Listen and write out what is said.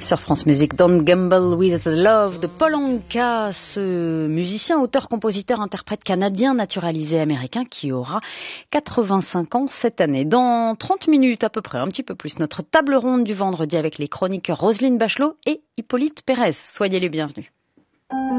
Sur France Musique, Don't Gamble with Love de Paul Anka, ce musicien, auteur, compositeur, interprète canadien naturalisé américain qui aura 85 ans cette année. Dans 30 minutes à peu près, un petit peu plus, notre table ronde du vendredi avec les chroniqueurs Roselyne Bachelot et Hippolyte Pérez. Soyez les bienvenus.